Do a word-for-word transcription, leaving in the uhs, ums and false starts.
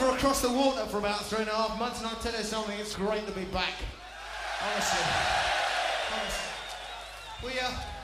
over across the water for about three and a half months, and I'll tell you something, it's great to be back. Honestly. Honestly. We, uh,